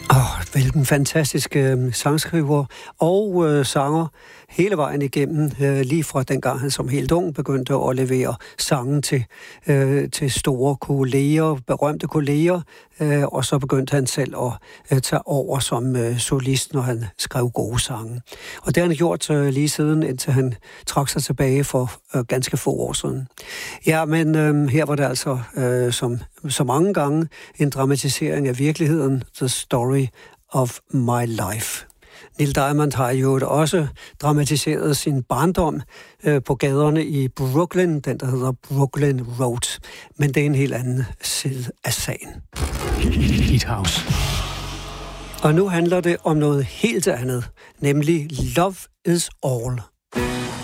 Hvilken fantastisk sangskriver og sanger hele vejen igennem, lige fra dengang han som helt ung begyndte at levere sange til store kolleger, berømte kolleger, og så begyndte han selv at tage over som solist, når han skrev gode sange. Og det har han gjort lige siden, indtil han trak sig tilbage for ganske få år siden. Ja, men her var det altså som så mange gange en dramatisering af virkeligheden, The Story of My Life. Neil Diamond har jo også dramatiseret sin barndom på gaderne i Brooklyn, den der hedder Brooklyn Road. Men det er en helt anden side af sagen. Heat House. Og nu handler det om noget helt andet, nemlig Love is All.